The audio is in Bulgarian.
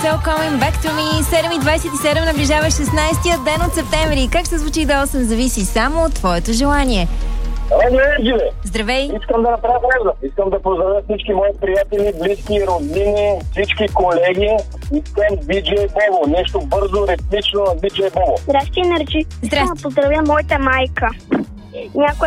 So Coming Back to Me. 7:27 наближава 16-я ден от септември. Как ще звучи до 8 зависи само от твоето желание. Здравей! Искам да направя превода. Искам да поздравя всички мои приятели, близки, роднини, всички колеги. Искам DJ Бобо. Нещо бързо, ритмично на DJ Бобо. Здрасти, Енерджи. Искам да поздравя моята майка. Някой